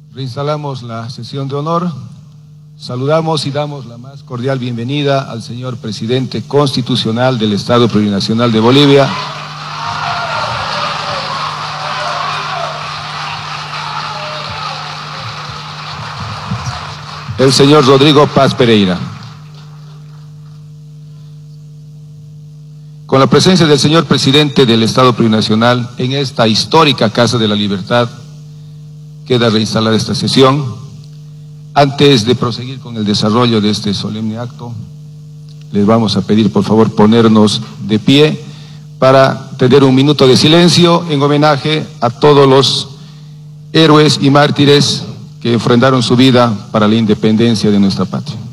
Reinstalamos la sesión de honor. Saludamos y damos la más cordial bienvenida al señor presidente constitucional del Estado Plurinacional de Bolivia, el señor Rodrigo Paz Pereira. Con la presencia del señor presidente del Estado Plurinacional en esta histórica Casa de la Libertad, queda reinstalar esta sesión. Antes de proseguir con el desarrollo de este solemne acto, les vamos a pedir por favor ponernos de pie para tener un minuto de silencio en homenaje a todos los héroes y mártires que ofrendaron su vida para la independencia de nuestra patria.